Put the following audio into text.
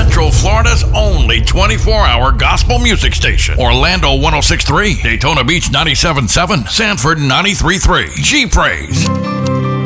Central Florida's only 24-hour gospel music station. Orlando 106.3, Daytona Beach 97.7, Sanford 93.3. G-Praise.